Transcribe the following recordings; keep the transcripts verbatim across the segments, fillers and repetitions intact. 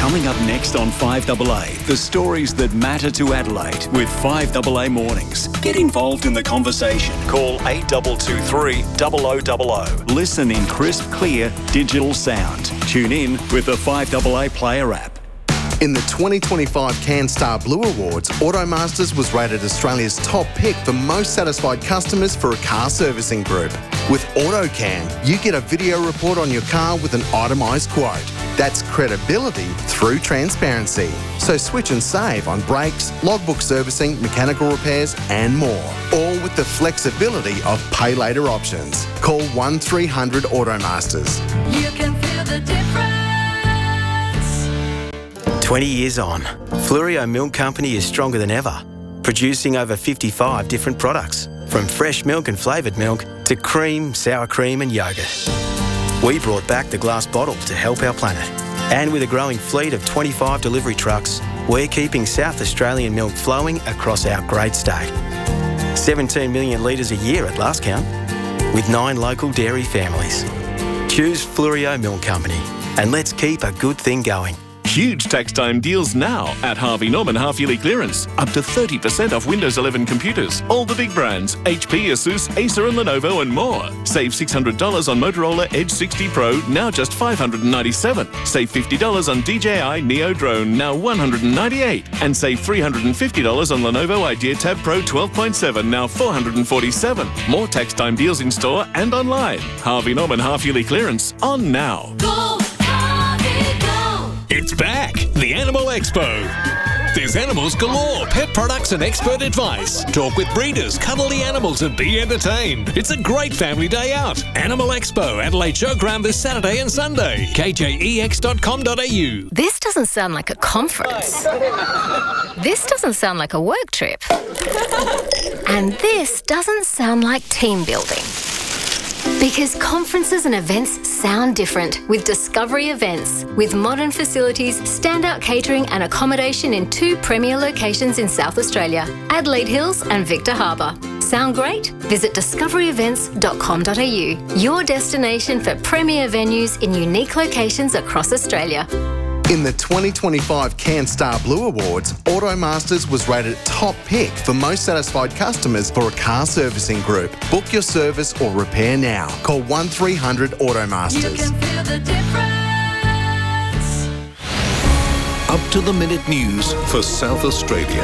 Coming up next on five A A, the stories that matter to Adelaide with five A A Mornings. Get involved in the conversation. Call eight two two three, zero zero zero zero. Listen in crisp, clear, digital sound. Tune in with the five A A Player app. In the twenty twenty-five CanStar Blue Awards, Automasters was rated Australia's top pick for most satisfied customers for a car servicing group. With AutoCan, you get a video report on your car with an itemised quote. That's credibility through transparency. So switch and save on brakes, logbook servicing, mechanical repairs and more. All with the flexibility of pay later options. Call one three hundred Automasters. You can feel the difference. twenty years on, Fluorio Milk Company is stronger than ever, producing over fifty-five different products, from fresh milk and flavoured milk to cream, sour cream and yoghurt. We brought back the glass bottle to help our planet. And with a growing fleet of twenty-five delivery trucks, we're keeping South Australian milk flowing across our great state. seventeen million litres a year at last count, with nine local dairy families. Choose Fluorio Milk Company and let's keep a good thing going. Huge tax time deals now at Harvey Norman half-yearly clearance. Up to thirty percent off Windows eleven computers. All the big brands, H P, Asus, Acer and Lenovo and more. Save six hundred dollars on Motorola Edge sixty Pro, now just five hundred ninety-seven dollars. Save fifty dollars on D J I Neo Drone, now one hundred ninety-eight dollars. And save three hundred fifty dollars on Lenovo Idea Tab Pro twelve point seven, now four hundred forty-seven dollars. More tax time deals in store and online. Harvey Norman half-yearly clearance on now. Go, Harvey, go. It's back, the Animal Expo. There's animals galore, pet products and expert advice. Talk with breeders, cuddle the animals and be entertained. It's a great family day out. Animal Expo, Adelaide Showground this Saturday and Sunday. k j e x dot com dot a u. This doesn't sound like a conference. This doesn't sound like a work trip. And this doesn't sound like team building. Because conferences and events sound different with Discovery Events. With modern facilities, standout catering and accommodation in two premier locations in South Australia, Adelaide Hills and Victor Harbour. Sound great? Visit discovery events dot com dot a u, your destination for premier venues in unique locations across Australia. In the twenty twenty-five CanStar Blue Awards, Automasters was rated top pick for most satisfied customers for a car servicing group. Book your service or repair now. Call one three hundred Automasters. You can feel the difference. Up to the minute news for South Australia.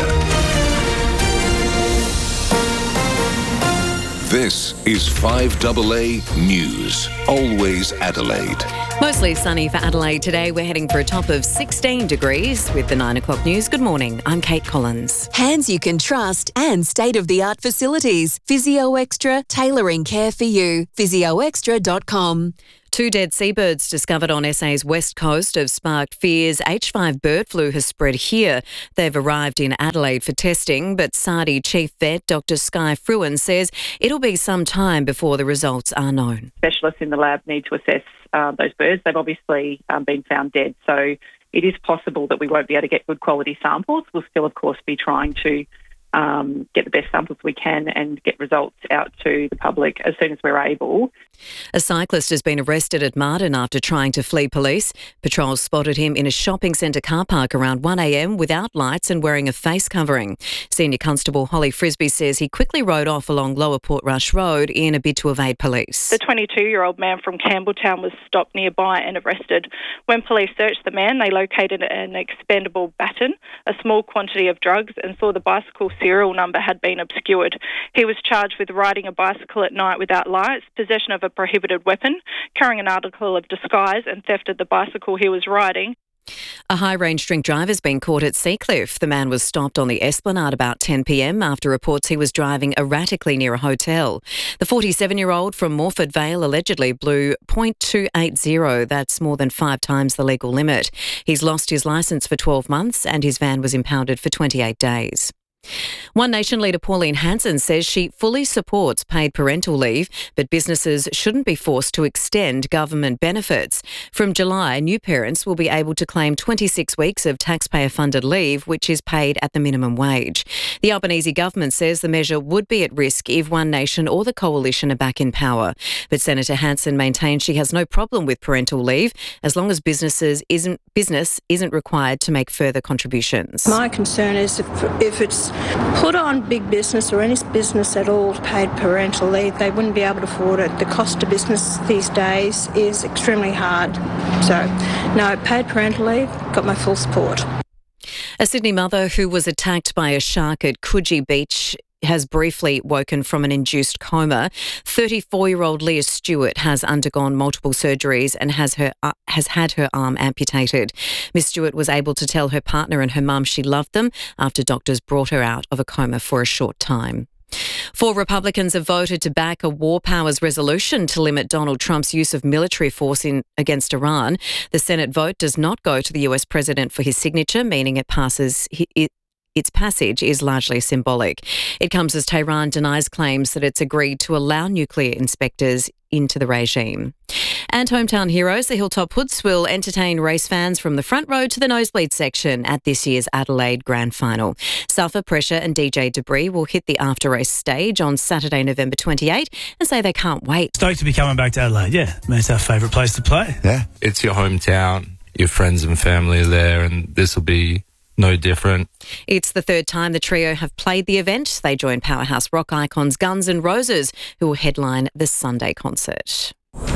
This is five A A News. Always Adelaide. Mostly sunny for Adelaide today. We're heading for a top of sixteen degrees with the nine o'clock news. Good morning. I'm Kate Collins. Hands you can trust and state-of-the-art facilities. Physio Extra, tailoring care for you. physio extra dot com. Two dead seabirds discovered on S A's west coast have sparked fears H five bird flu has spread here. They've arrived in Adelaide for testing, but Sardie Chief Vet Doctor Skye Fruin says it'll be some time before the results are known. Specialists in the lab need to assess uh, those birds. They've obviously um, been found dead, so it is possible that we won't be able to get good quality samples. We'll still, of course, be trying to Um, get the best samples we can and get results out to the public as soon as we're able. A cyclist has been arrested at Martin after trying to flee police. Patrols spotted him in a shopping centre car park around one a m without lights and wearing a face covering. Senior Constable Holly Frisbee says he quickly rode off along Lower Port Rush Road in a bid to evade police. The twenty-two-year-old man from Campbelltown was stopped nearby and arrested. When police searched the man, they located an expendable baton, a small quantity of drugs, and saw the bicycle serial number had been obscured. He was charged with riding a bicycle at night without lights, possession of a prohibited weapon, carrying an article of disguise and theft of the bicycle he was riding. A high-range drink driver has been caught at Seacliff. The man was stopped on the Esplanade about ten p m after reports he was driving erratically near a hotel. The forty-seven-year-old from Morford Vale allegedly blew point two eight zero. That's more than five times the legal limit. He's lost his licence for twelve months and his van was impounded for twenty-eight days. One Nation leader Pauline Hanson says she fully supports paid parental leave, but businesses shouldn't be forced to extend government benefits. From July, new parents will be able to claim twenty-six weeks of taxpayer-funded leave, which is paid at the minimum wage. The Albanese government says the measure would be at risk if One Nation or the Coalition are back in power. But Senator Hanson maintains she has no problem with parental leave as long as businesses isn't business isn't required to make further contributions. My concern is if, if it's put on big business or any business at all paid parental leave, they wouldn't be able to afford it. The cost of business these days is extremely hard. So, no, paid parental leave, got my full support. A Sydney mother who was attacked by a shark at Coogee Beach has briefly woken from an induced coma. thirty-four-year-old Leah Stewart has undergone multiple surgeries and has her uh, has had her arm amputated. Miss Stewart was able to tell her partner and her mum she loved them after doctors brought her out of a coma for a short time. Four Republicans have voted to back a war powers resolution to limit Donald Trump's use of military force in against Iran. The Senate vote does not go to the U S president for his signature, meaning it passes it, its passage is largely symbolic. It comes as Tehran denies claims that it's agreed to allow nuclear inspectors into the regime. And hometown heroes, the Hilltop Hoods, will entertain race fans from the front row to the nosebleed section at this year's Adelaide Grand Final. Suffer, Pressure and D J Debris will hit the after-race stage on Saturday, November twenty-eighth and say they can't wait. Stoked to be coming back to Adelaide, yeah. I mean, it's our favourite place to play. Yeah, it's your hometown, your friends and family are there, and this will be no different. It's the third time the trio have played the event. They join powerhouse rock icons Guns N' Roses, who will headline the Sunday concert.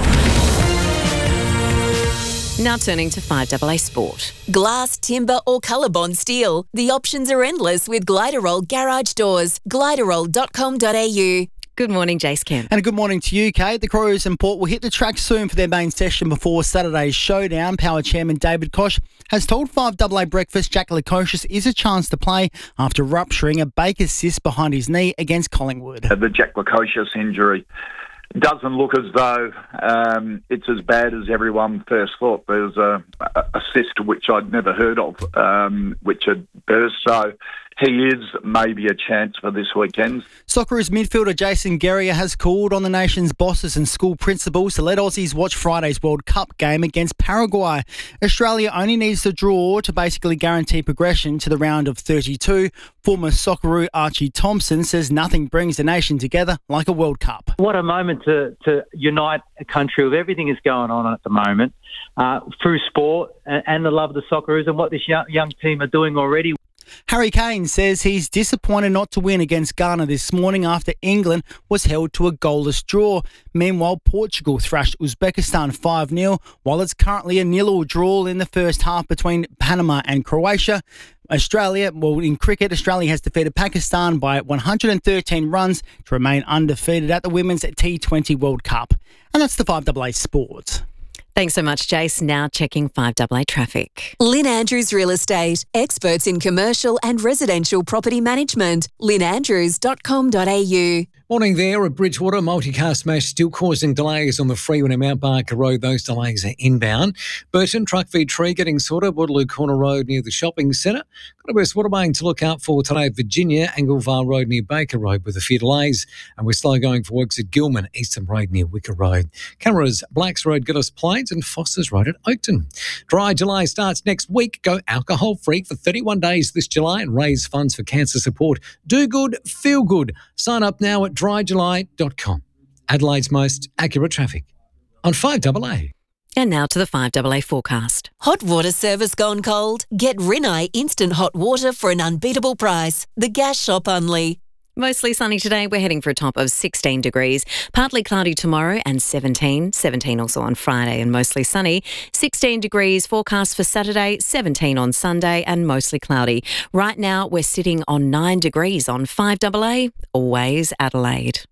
Now turning to five A A Sport. Glass, timber or colour-bond steel. The options are endless with Gliderol Garage Doors. gliderol dot com dot a u. Good morning, Jace Kemp. And a good morning to you, Kate. The Crows and Port will hit the track soon for their main session before Saturday's showdown. Power Chairman David Koch has told five A A Breakfast Jack Lukosius is a chance to play after rupturing a Baker's cyst behind his knee against Collingwood. The Jack Lukosius injury doesn't look as though um, it's as bad as everyone first thought. There's a, a cyst which I'd never heard of, um, which had burst. So he is maybe a chance for this weekend. Socceroos midfielder Jason Guerrier has called on the nation's bosses and school principals to let Aussies watch Friday's World Cup game against Paraguay. Australia only needs to draw to basically guarantee progression to the round of thirty-two. Former Socceroo Archie Thompson says nothing brings the nation together like a World Cup. What a moment to, to unite a country with everything that's going on at the moment uh, through sport and, and the love of the Socceroos and what this young, young team are doing already. Harry Kane says he's disappointed not to win against Ghana this morning after England was held to a goalless draw. Meanwhile, Portugal thrashed Uzbekistan five nil, while it's currently a nil-all draw in the first half between Panama and Croatia. Australia, well, in cricket, Australia has defeated Pakistan by one hundred thirteen runs to remain undefeated at the Women's T twenty World Cup. And that's the five A A Sport. Thanks so much, Jace. Now checking five A A traffic. Lynn Andrews Real Estate, experts in commercial and residential property management. lynn andrews dot com dot a u. Morning there at Bridgewater. Multicar smash still causing delays on the freeway at Mount Barker Road. Those delays are inbound. Burton, Truck Feed Tree getting sorted. Waterloo Corner Road near the shopping centre. Got a West Watermain to look out for today at Virginia. Anglevale Road near Baker Road with a few delays. And we're still going for works at Gilman, Eastern Road near Wicker Road. Cameras, Blacks Road, Gillis Plains and Foster's Road at Oakton. Dry July starts next week. Go alcohol free for thirty-one days this July and raise funds for cancer support. Do good, feel good. Sign up now at dry july dot com. Adelaide's most accurate traffic on five A A. And now to the five A A forecast. Hot water service gone cold? Get Rinnai instant hot water for an unbeatable price. The Gas Shop Unley. Mostly sunny today. We're heading for a top of sixteen degrees. Partly cloudy tomorrow and seventeen. seventeen also on Friday and mostly sunny. sixteen degrees forecast for Saturday, seventeen on Sunday and mostly cloudy. Right now we're sitting on nine degrees on five A A. Always Adelaide.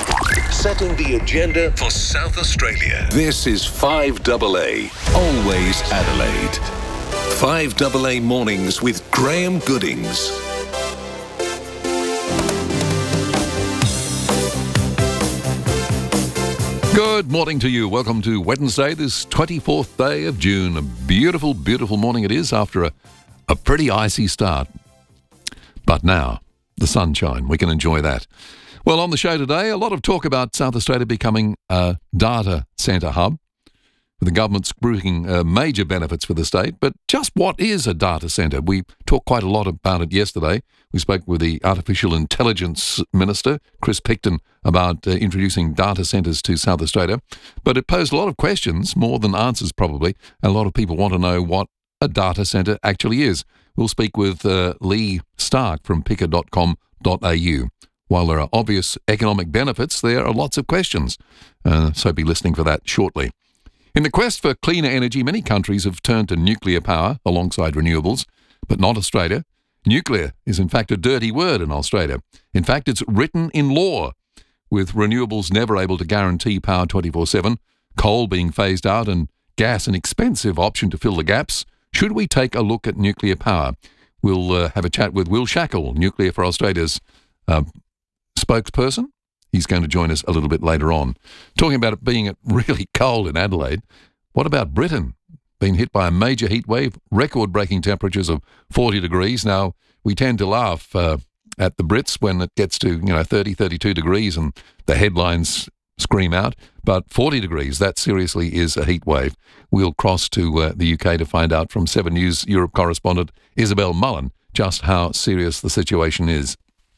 Setting the agenda for South Australia. This is five A A. Always Adelaide. five A A Mornings with Graham Goodings. Good morning to you. Welcome to Wednesday, this twenty-fourth day of June. A beautiful, beautiful morning it is after a, a pretty icy start. But now, the sunshine. We can enjoy that. Well, on the show today, a lot of talk about South Australia becoming a data centre hub, with the government spruiking uh, major benefits for the state. But just what is a data centre? We talked quite a lot about it yesterday. We spoke with the Artificial Intelligence Minister, Chris Picton, about uh, introducing data centres to South Australia. But it posed a lot of questions, more than answers probably. A lot of people want to know what a data centre actually is. We'll speak with uh, Lee Stark from picker dot com dot a u. While there are obvious economic benefits, there are lots of questions. Uh, so be listening for that shortly. In the quest for cleaner energy, many countries have turned to nuclear power alongside renewables, but not Australia. Nuclear is in fact a dirty word in Australia. In fact, it's written in law, with renewables never able to guarantee power twenty-four seven, coal being phased out and gas an expensive option to fill the gaps. Should we take a look at nuclear power? We'll uh, have a chat with Will Shackle, Nuclear for Australia's uh, spokesperson. He's going to join us a little bit later on. Talking about it being really cold in Adelaide, what about Britain? Being hit by a major heat wave, record-breaking temperatures of forty degrees. Now, we tend to laugh uh, at the Brits when it gets to, you know, thirty, thirty-two degrees and the headlines scream out. But forty degrees, that seriously is a heat wave. We'll cross to uh, the U K to find out from Seven News Europe correspondent Isabel Mullen just how serious the situation is.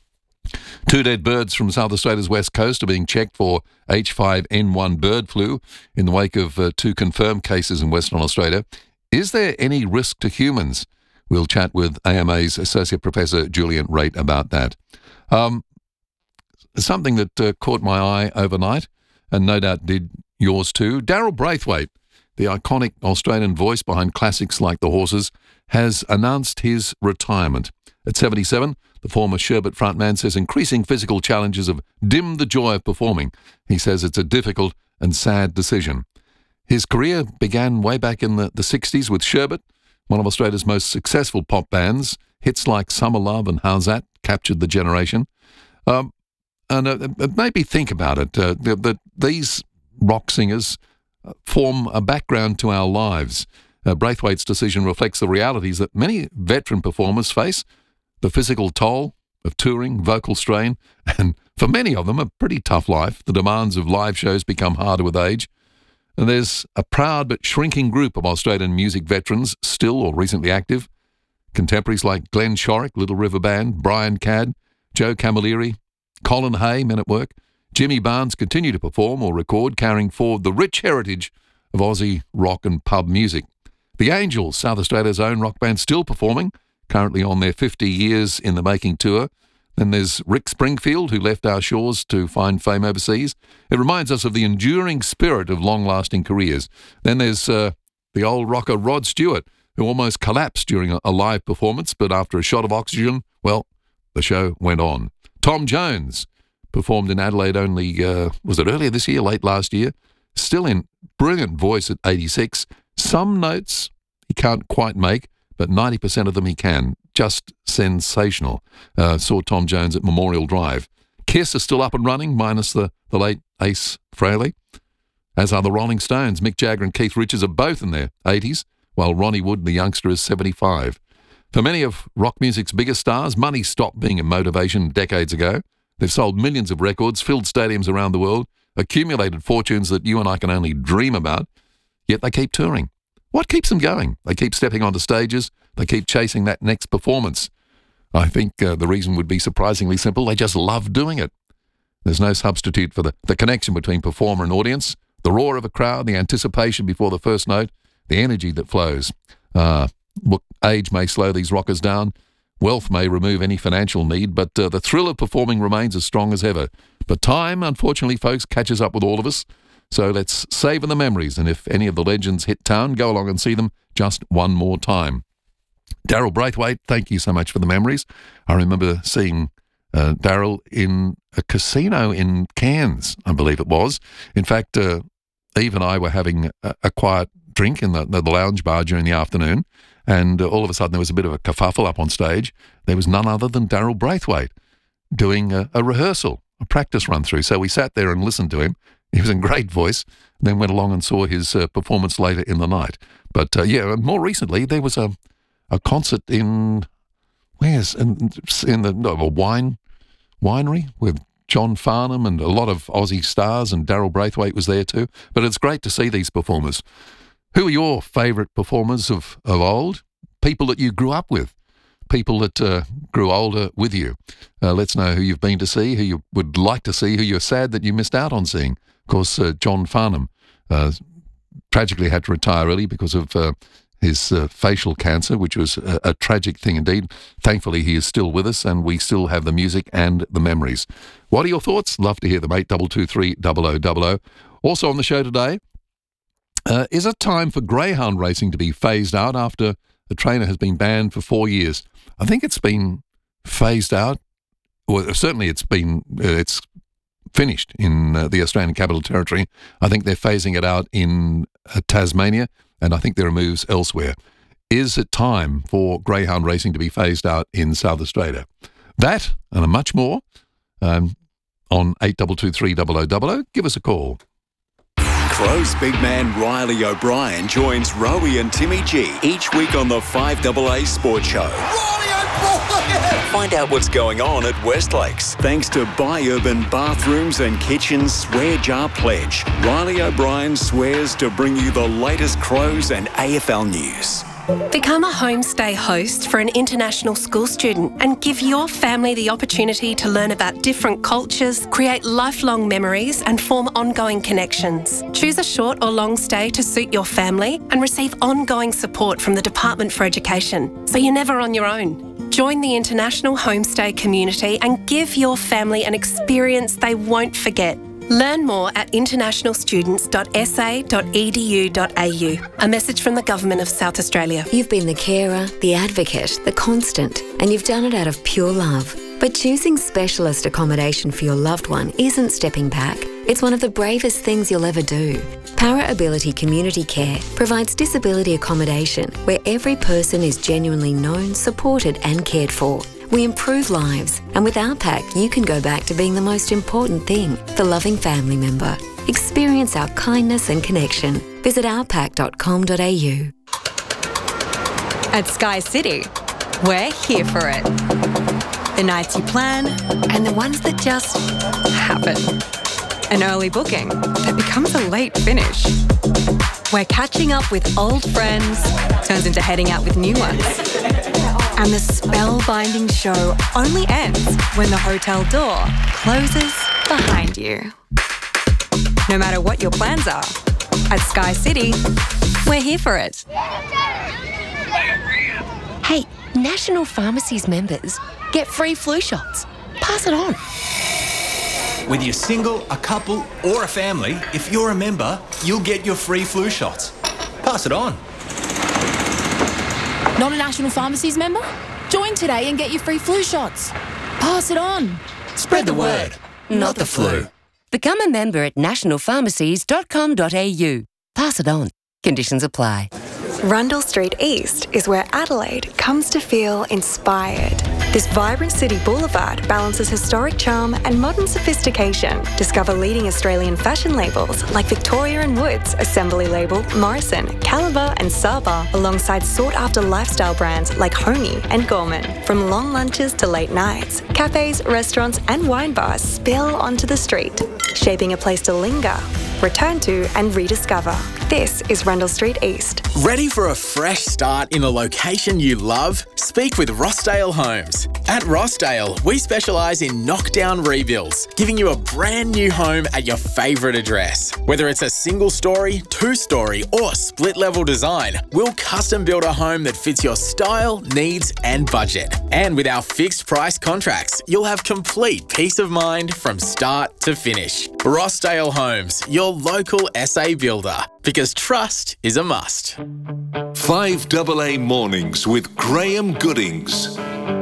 Two dead birds from South Australia's west coast are being checked for H five N one bird flu in the wake of uh, two confirmed cases in Western Australia. Is there any risk to humans? We'll chat with A M A's Associate Professor Julian Raitt about that. Um, something that uh, caught my eye overnight, and no doubt did yours too. Daryl Braithwaite, the iconic Australian voice behind classics like The Horses, has announced his retirement. At seventy-seven, the former Sherbet frontman says increasing physical challenges have dimmed the joy of performing. He says it's a difficult and sad decision. His career began way back in the, the sixties with Sherbet, one of Australia's most successful pop bands. Hits like Summer Love and How's That captured the generation. Um, and uh, it made me think about it, uh, that the, these rock singers form a background to our lives. Uh, Braithwaite's decision reflects the realities that many veteran performers face, the physical toll of touring, vocal strain, and for many of them, a pretty tough life. The demands of live shows become harder with age. And there's a proud but shrinking group of Australian music veterans still or recently active. Contemporaries like Glenn Shorrock, Little River Band, Brian Cadd, Joe Camilleri, Colin Hay, Men at Work, Jimmy Barnes continue to perform or record, carrying forward the rich heritage of Aussie rock and pub music. The Angels, South Australia's own rock band, still performing, currently on their fifty years in the making tour. Then there's Rick Springfield, who left our shores to find fame overseas. It reminds us of the enduring spirit of long-lasting careers. Then there's uh, the old rocker Rod Stewart, who almost collapsed during a, a live performance, but after a shot of oxygen, well, the show went on. Tom Jones performed in Adelaide only, uh, was it earlier this year, late last year? Still in brilliant voice at eighty-six. Some notes he can't quite make, but ninety percent of them he can. Just sensational. Uh, saw Tom Jones at Memorial Drive. Kiss is still up and running, minus the, the late Ace Frehley. As are the Rolling Stones. Mick Jagger and Keith Richards are both in their eighties, while Ronnie Wood, the youngster, is seventy-five. For many of rock music's biggest stars, money stopped being a motivation decades ago. They've sold millions of records, filled stadiums around the world, accumulated fortunes that you and I can only dream about, yet they keep touring. What keeps them going? They keep stepping onto stages. They keep chasing that next performance. I think uh, the reason would be surprisingly simple. They just love doing it. There's no substitute for the, the connection between performer and audience, the roar of a crowd, the anticipation before the first note, the energy that flows. Uh, look, age may slow these rockers down. Wealth may remove any financial need, but uh, the thrill of performing remains as strong as ever. But time, unfortunately, folks, catches up with all of us. So let's savor the memories, and if any of the legends hit town, go along and see them just one more time. Daryl Braithwaite, thank you so much for the memories. I remember seeing uh, Daryl in a casino in Cairns, I believe it was. In fact, uh, Eve and I were having a, a quiet drink in the, the lounge bar during the afternoon, and uh, all of a sudden there was a bit of a kerfuffle up on stage. There was none other than Daryl Braithwaite doing a, a rehearsal, a practice run through. So we sat there and listened to him. He was in great voice, then went along and saw his uh, performance later in the night. But, uh, yeah, more recently, there was a, a concert in where's in, in the no, a wine winery with John Farnham and a lot of Aussie stars, and Daryl Braithwaite was there too. But it's great to see these performers. Who are your favourite performers of, of old? People that you grew up with, people that uh, grew older with you. Uh, let's know who you've been to see, who you would like to see, who you're sad that you missed out on seeing. Of course, uh, John Farnham uh, tragically had to retire early because of uh, his uh, facial cancer, which was a, a tragic thing indeed. Thankfully, he is still with us and we still have the music and the memories. What are your thoughts? Love to hear them. eight two two three, double oh double oh. Also on the show today, uh, is it time for greyhound racing to be phased out after the trainer has been banned for four years? I think it's been phased out. Well, certainly it's been, uh, it's finished in uh, the Australian Capital Territory. I think they're phasing it out in uh, Tasmania, and I think there are moves elsewhere. Is it time for greyhound racing to be phased out in South Australia? That and much more um, on eight two two three, double oh double oh. Give us a call. Crow's big man Riley O'Brien joins Rowie and Timmy G each week on the five double A Sports Show. Find out what's going on at Westlakes. Thanks to Buy Urban Bathrooms and Kitchens Swear Jar Pledge. Riley O'Brien swears to bring you the latest Crows and A F L news. Become a homestay host for an international school student and give your family the opportunity to learn about different cultures, create lifelong memories and form ongoing connections. Choose a short or long stay to suit your family and receive ongoing support from the Department for Education, so you're never on your own. Join the international homestay community and give your family an experience they won't forget. Learn more at international students dot s a dot e d u dot a u. A message from the Government of South Australia. You've been the carer, the advocate, the constant, and you've done it out of pure love. But choosing specialist accommodation for your loved one isn't stepping back. It's one of the bravest things you'll ever do. Para Ability Community Care provides disability accommodation where every person is genuinely known, supported and cared for. We improve lives, and with our pack, you can go back to being the most important thing, the loving family member. Experience our kindness and connection. Visit our pack dot com dot a u. At Sky City, we're here for it. The nights you plan and the ones that just happen. An early booking that becomes a late finish. Where catching up with old friends turns into heading out with new ones. And the spellbinding show only ends when the hotel door closes behind you. No matter what your plans are, at Sky City, we're here for it. Hey, National Pharmacies members get free flu shots. Pass it on. Whether you're single, a couple, or a family, if you're a member, you'll get your free flu shots. Pass it on. Not a National Pharmacies member? Join today and get your free flu shots. Pass it on. Spread the word, not the flu. Become a member at national pharmacies dot com dot a u. Pass it on. Conditions apply. Rundle Street East is where Adelaide comes to feel inspired. This vibrant city boulevard balances historic charm and modern sophistication. Discover leading Australian fashion labels like Victoria and Woods, Assembly Label, Morrison, Caliber and Saba, alongside sought-after lifestyle brands like Homey and Gorman. From long lunches to late nights, cafes, restaurants and wine bars spill onto the street, shaping a place to linger, return to and rediscover. This is Rundle Street East. Ready for a fresh start in a location you love? Speak with Rossdale Homes. At Rossdale, we specialise in knockdown rebuilds, giving you a brand new home at your favourite address. Whether it's a single story, two story or split level design, we'll custom build a home that fits your style, needs and budget. And with our fixed price contracts, you'll have complete peace of mind from start to finish. Rossdale Homes, your local S A builder, because trust is a must. five double A Mornings with Graham Goodings.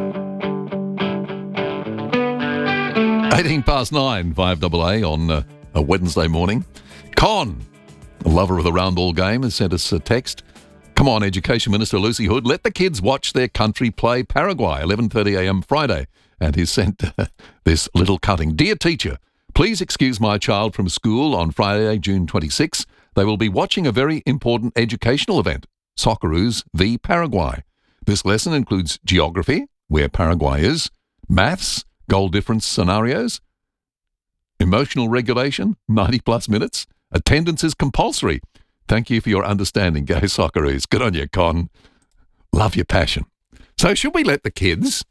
eighteen past nine, five double A on uh, a Wednesday morning. Con, a lover of the round ball game, has sent us a text. Come on, Education Minister Lucy Hood, let the kids watch their country play Paraguay, eleven thirty a m Friday. And he's sent uh, this little cutting. Dear teacher, please excuse my child from school on Friday, June twenty-sixth. They will be watching a very important educational event, Socceroos v Paraguay. This lesson includes geography, where Paraguay is, maths, goal difference scenarios, emotional regulation, ninety plus minutes, attendance is compulsory. Thank you for your understanding, Go Socceroos. Good on you, Con. Love your passion. So should we let the kids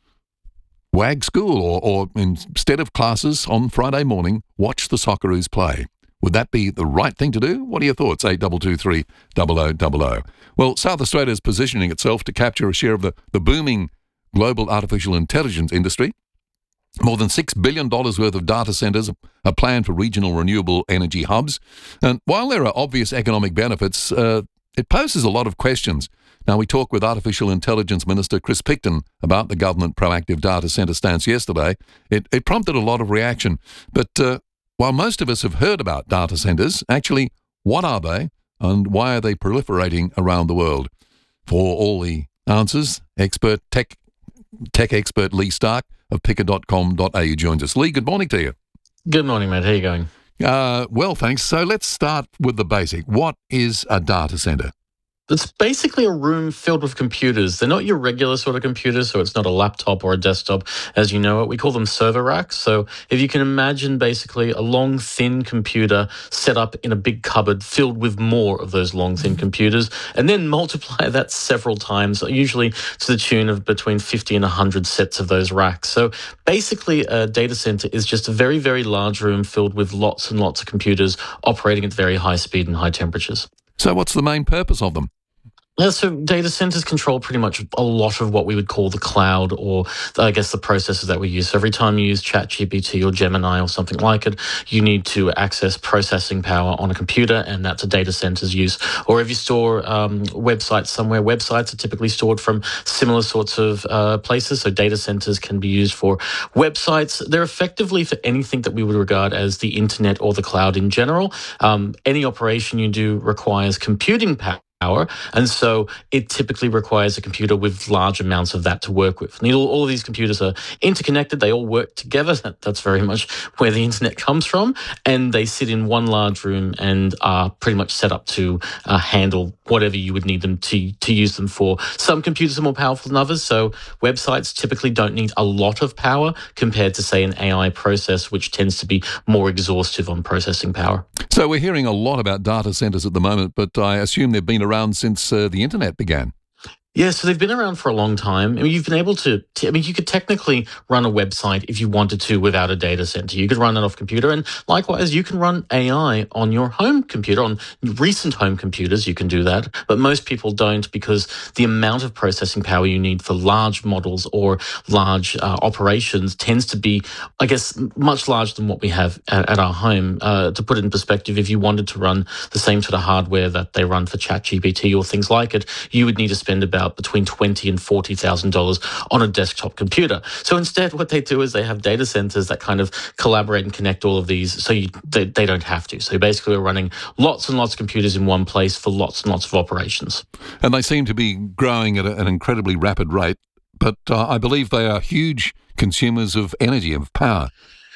wag school or, or instead of classes on Friday morning, watch the Socceroos play? Would that be the right thing to do? What are your thoughts? eight two two three, zero zero zero zero. Well, South Australia is positioning itself to capture a share of the, the booming global artificial intelligence industry. More than six billion dollars worth of data centres are planned for regional renewable energy hubs. And while there are obvious economic benefits, uh, it poses a lot of questions. Now, we talked with Artificial Intelligence Minister Chris Picton about the government proactive data centre stance yesterday. It, it prompted a lot of reaction. But uh, while most of us have heard about data centres, actually, what are they and why are they proliferating around the world? For all the answers, expert tech tech expert Lee Stark of picker dot com dot a u joins us. Lee, good morning to you. Good morning, mate. How are you going? Uh, well, thanks. So let's start with the basic. What is a data centre? It's basically a room filled with computers. They're not your regular sort of computers, so it's not a laptop or a desktop as you know it. We call them server racks. So if you can imagine basically a long, thin computer set up in a big cupboard filled with more of those long, thin computers, and then multiply that several times, usually to the tune of between fifty and one hundred sets of those racks. So basically a data center is just a very, very large room filled with lots and lots of computers operating at very high speed and high temperatures. So what's the main purpose of them? Yeah, so data centers control pretty much a lot of what we would call the cloud, or I guess the processes that we use. So every time you use ChatGPT or Gemini or something like it, you need to access processing power on a computer, and that's a data center's use. Or if you store um, websites somewhere, websites are typically stored from similar sorts of uh, places. So data centers can be used for websites. They're effectively for anything that we would regard as the internet or the cloud in general. Um, any operation you do requires computing power. Power, and so it typically requires a computer with large amounts of that to work with. And all, all of these computers are interconnected, they all work together. That, that's very much where the internet comes from, and they sit in one large room and are pretty much set up to uh, handle whatever you would need them to, to use them for. Some computers are more powerful than others, so websites typically don't need a lot of power compared to, say, an A I process, which tends to be more exhaustive on processing power. So we're hearing a lot about data centers at the moment, but I assume they've been around since uh, the internet began. Yeah, so they've been around for a long time. I mean, you've been able to, I mean, you could technically run a website if you wanted to without a data center. You could run it off computer, and likewise, you can run A I on your home computer. On recent home computers, you can do that, but most people don't, because the amount of processing power you need for large models or large uh, operations tends to be, I guess, much larger than what we have at, at our home. Uh, to put it in perspective, if you wanted to run the same sort of hardware that they run for ChatGPT or things like it, you would need to spend about between twenty and forty thousand dollars on a desktop computer. So instead, what they do is they have data centers that kind of collaborate and connect all of these, so you, they, they don't have to. So basically, we're running lots and lots of computers in one place for lots and lots of operations. And they seem to be growing at a, an incredibly rapid rate. But uh, I believe they are huge consumers of energy, of power.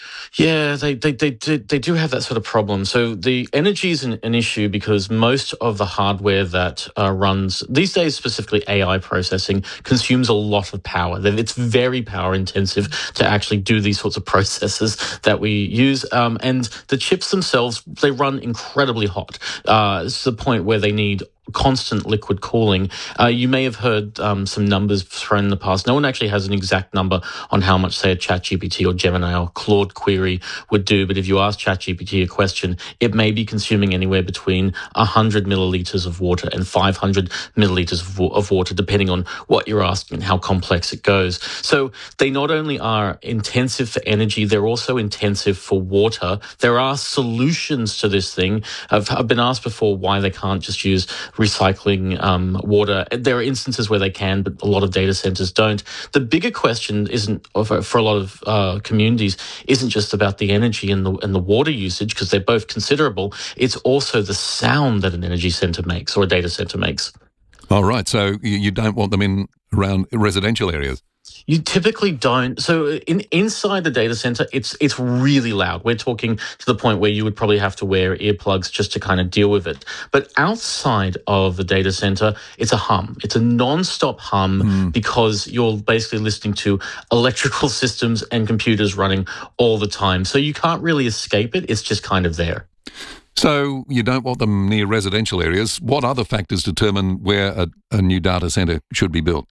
Yeah, they, they they they do have that sort of problem. So the energy is an, an issue because most of the hardware that uh, runs these days, specifically A I processing, consumes a lot of power. It's very power intensive to actually do these sorts of processes that we use. Um, and the chips themselves, they run incredibly hot. Uh, it's the point where they need constant liquid cooling. Uh, you may have heard um, some numbers thrown in the past. No one actually has an exact number on how much, say, a ChatGPT or Gemini or Claude query would do. But if you ask ChatGPT a question, it may be consuming anywhere between one hundred milliliters of water and five hundred milliliters of, wa- of water, depending on what you're asking and how complex it goes. So they not only are intensive for energy, they're also intensive for water. There are solutions to this thing. I've, I've been asked before why they can't just use recycling um, water. There are instances where they can, but a lot of data centers don't. The bigger question isn't, for a lot of uh, communities, isn't just about the energy and the and the water usage, because they're both considerable. It's also the sound that an energy center makes or a data center makes. All right. So you don't want them in around residential areas. You typically don't. So in, inside the data center, it's it's really loud. We're talking to the point where you would probably have to wear earplugs just to kind of deal with it. But outside of the data center, it's a hum. It's a non-stop hum mm. because you're basically listening to electrical systems and computers running all the time. So you can't really escape it. It's just kind of there. So you don't want them near residential areas. What other factors determine where a, a new data center should be built?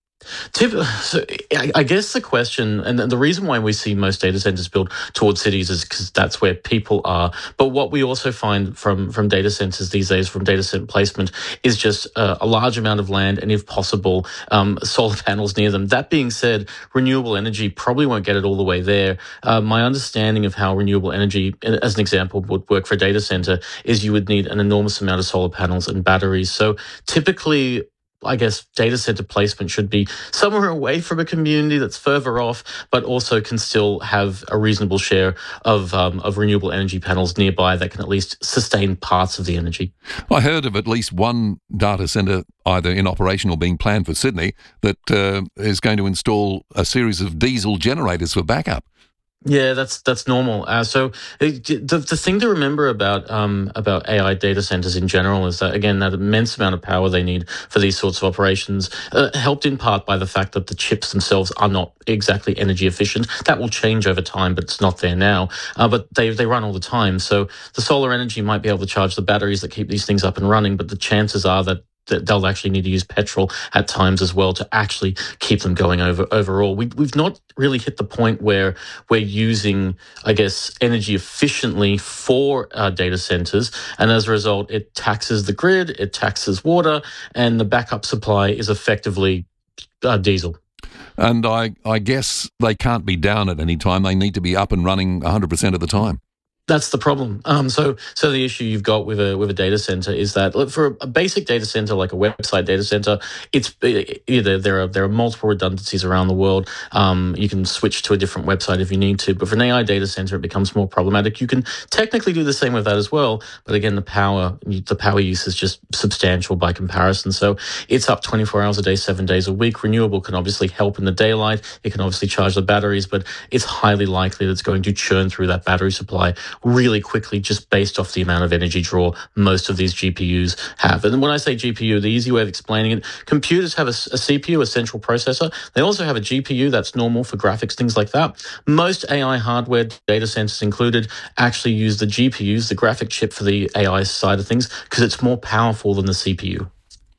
So I guess the question, and the reason why we see most data centers built towards cities is because that's where people are. But what we also find from, from data centers these days, from data center placement, is just uh, a large amount of land and, if possible, um, solar panels near them. That being said, renewable energy probably won't get it all the way there. Uh, my understanding of how renewable energy, as an example, would work for a data center is you would need an enormous amount of solar panels and batteries. So typically, I guess data center placement should be somewhere away from a community that's further off, but also can still have a reasonable share of um, of renewable energy panels nearby that can at least sustain parts of the energy. I heard of at least one data center either in operation or being planned for Sydney that uh, is going to install a series of diesel generators for backup. Yeah, that's that's normal. Uh, so it, the the thing to remember about um, about A I data centers in general is that, again, that immense amount of power they need for these sorts of operations, uh, helped in part by the fact that the chips themselves are not exactly energy efficient. That will change over time, but it's not there now. Uh, but they they run all the time. So the solar energy might be able to charge the batteries that keep these things up and running, but the chances are that that they'll actually need to use petrol at times as well to actually keep them going over overall. We, we've not really hit the point where we're using, I guess, energy efficiently for our data centers. And as a result, it taxes the grid, it taxes water, and the backup supply is effectively uh, diesel. And I, I guess they can't be down at any time. They need to be up and running one hundred percent of the time. That's the problem. Um, so, so the issue you've got with a with a data center is that, look, for a basic data center like a website data center, it's either there are there are multiple redundancies around the world. Um, you can switch to a different website if you need to, but for an A I data center, it becomes more problematic. You can technically do the same with that as well, but again, the power the power use is just substantial by comparison. So it's up twenty-four hours a day, seven days a week. Renewable can obviously help in the daylight. It can obviously charge the batteries, but it's highly likely that it's going to churn through that battery supply really quickly, just based off the amount of energy draw most of these G P Us have. And when I say G P U, the easy way of explaining it, computers have a, a C P U, a central processor. They also have a G P U that's normal for graphics, things like that. Most A I hardware, data centers included, actually use the G P Us, the graphic chip, for the A I side of things, because it's more powerful than the C P U.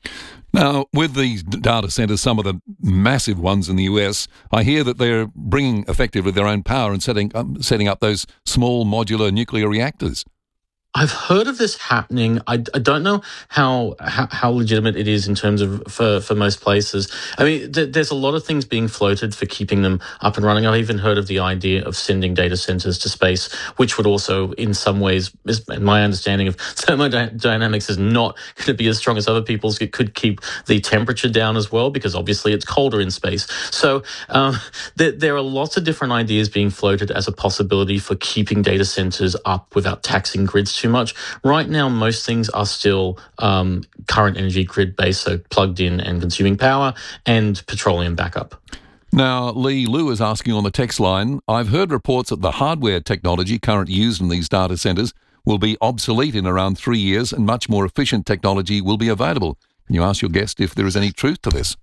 Now, with these data centres, some of the massive ones in the U S, I hear that they're bringing effectively their own power and setting um, setting up those small modular nuclear reactors. I've heard of this happening. I, I don't know how, how how legitimate it is in terms of for, for most places. I mean, th- there's a lot of things being floated for keeping them up and running. I've even heard of the idea of sending data centers to space, which would also, in some ways, is, my understanding of thermodynamics is not going to be as strong as other people's. It could keep the temperature down as well, because obviously it's colder in space. So um, there, there are lots of different ideas being floated as a possibility for keeping data centers up without taxing grids too much. Right now, most things are still um, current energy grid based, so plugged in and consuming power, and petroleum backup. Now, Lee Lou is asking on the text line, I've heard reports that the hardware technology currently used in these data centres will be obsolete in around three years and much more efficient technology will be available. Can you ask your guest if there is any truth to this?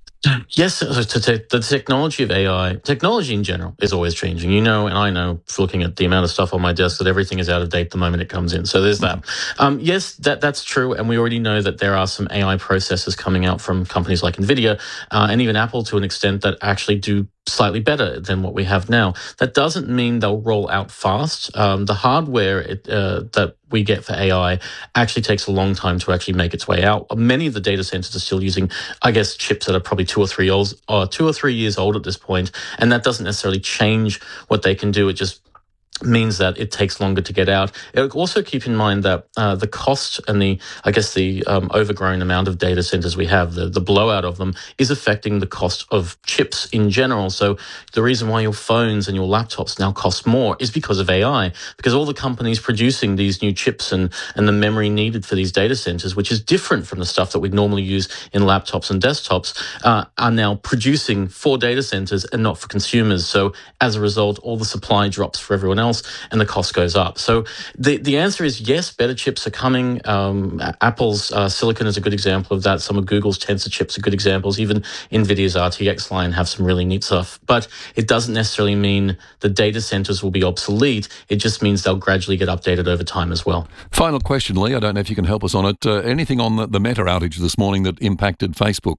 Yes, the technology of A I, technology in general, is always changing. You know, and I know, looking at the amount of stuff on my desk, that everything is out of date the moment it comes in. So there's that. Um, yes, that that's true, and we already know that there are some A I processors coming out from companies like NVIDIA uh, and even Apple, to an extent, that actually do slightly better than what we have now. That doesn't mean they'll roll out fast. Um, the hardware it, uh, that we get for A I actually takes a long time to actually make its way out. Many of the data centers are still using, I guess, chips that are probably two or three old, or two or three years old at this point, and that doesn't necessarily change what they can do. It just means that it takes longer to get out. Also keep in mind that uh, the cost and the, I guess, the um, overgrown amount of data centers we have, the, the blowout of them, is affecting the cost of chips in general. So the reason why your phones and your laptops now cost more is because of A I, because all the companies producing these new chips and, and the memory needed for these data centers, which is different from the stuff that we'd normally use in laptops and desktops, uh, are now producing for data centers and not for consumers. So as a result, all the supply drops for everyone else, and the cost goes up. So the, the answer is yes, better chips are coming. Um, Apple's uh, Silicon is a good example of that. Some of Google's Tensor chips are good examples. Even NVIDIA's R T X line have some really neat stuff. But it doesn't necessarily mean the data centers will be obsolete. It just means they'll gradually get updated over time as well. Final question, Lee. I don't know if you can help us on it. Uh, anything on the, the Meta outage this morning that impacted Facebook?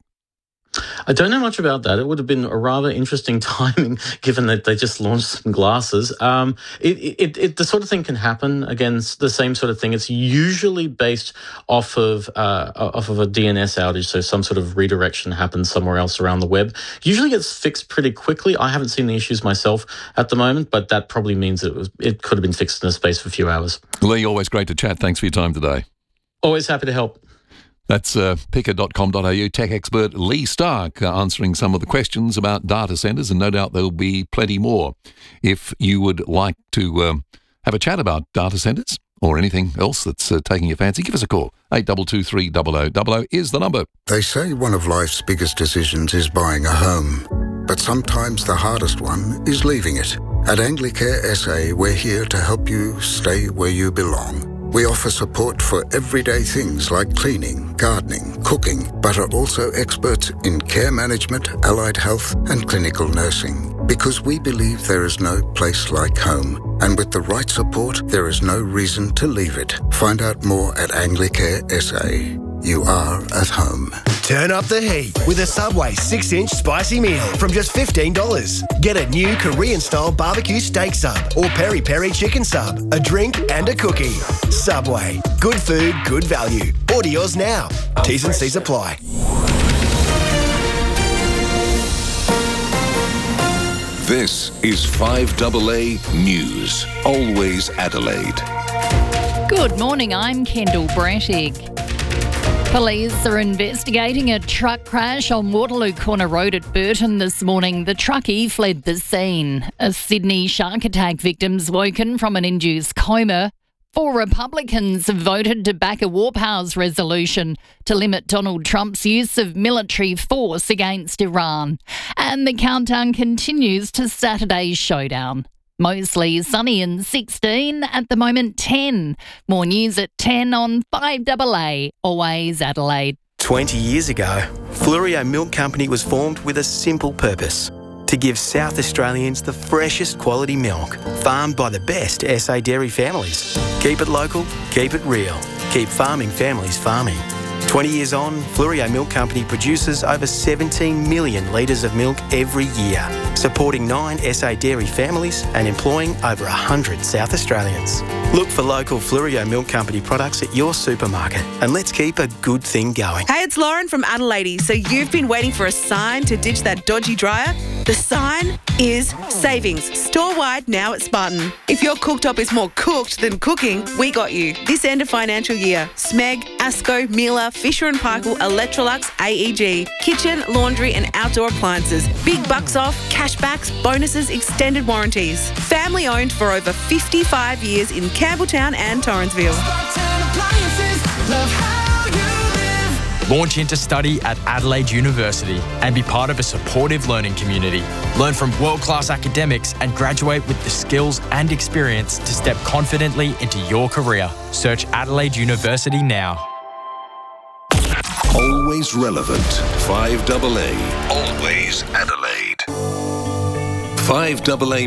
I don't know much about that. It would have been a rather interesting timing, given that they just launched some glasses. Um, it, it, it, the sort of thing can happen. Again, it's the same sort of thing. It's usually based off of uh, off of a D N S outage, so some sort of redirection happens somewhere else around the web. Usually gets fixed pretty quickly. I haven't seen the issues myself at the moment, but that probably means it was it could have been fixed in a space of a few hours. Lee, always great to chat. Thanks for your time today. Always happy to help. That's uh, picker dot com dot a u tech expert Lee Stark uh, answering some of the questions about data centres, and no doubt there'll be plenty more. If you would like to um, have a chat about data centres or anything else that's uh, taking your fancy, give us a call. eight two two three zero zero zero zero is the number. They say one of life's biggest decisions is buying a home, but sometimes the hardest one is leaving it. At Anglicare S A, we're here to help you stay where you belong. We offer support for everyday things like cleaning, gardening, cooking, but are also experts in care management, allied health, and clinical nursing. Because we believe there is no place like home. And with the right support, there is no reason to leave it. Find out more at Anglicare S A. You are at home. Turn up the heat with a Subway six inch spicy meal from just fifteen dollars. Get a new Korean-style barbecue steak sub or peri-peri chicken sub, a drink and a cookie. Subway. Good food, good value. Order yours now. T's and C's apply. This is five A A News. Always Adelaide. Good morning, I'm Kendall Brattig. Police are investigating a truck crash on Waterloo Corner Road at Burton this morning. The truckie fled the scene. A Sydney shark attack victim's woken from an induced coma. Four Republicans have voted to back a war powers resolution to limit Donald Trump's use of military force against Iran. And the countdown continues to Saturday's showdown. Mostly sunny and sixteen, at the moment ten. More news at ten on five A A, always Adelaide. twenty years ago, Flurio Milk Company was formed with a simple purpose: to give South Australians the freshest quality milk, farmed by the best S A dairy families. Keep it local, keep it real, keep farming families farming. twenty years on, Flurio Milk Company produces over seventeen million litres of milk every year, supporting nine S A dairy families and employing over one hundred South Australians. Look for local Flurio Milk Company products at your supermarket, and let's keep a good thing going. Hey, it's Lauren from Adelaide. So you've been waiting for a sign to ditch that dodgy dryer? The sign is savings. Store-wide now at Spartan. If your cooktop is more cooked than cooking, we got you. This end of financial year, Smeg, Asco, Miele, Fisher and Paykel, Electrolux, A E G, kitchen, laundry and outdoor appliances. Big bucks off, cashbacks, bonuses, extended warranties. Family owned for over fifty-five years in Campbelltown and Torrensville. Launch into study at Adelaide University and be part of a supportive learning community. Learn from world-class academics and graduate with the skills and experience to step confidently into your career. Search Adelaide University now. Always relevant. five A A. Always Adelaide. five A A